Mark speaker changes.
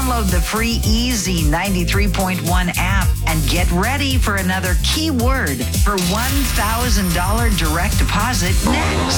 Speaker 1: Download the free Easy 93.1 app and get ready for another keyword for $1,000 direct deposit next.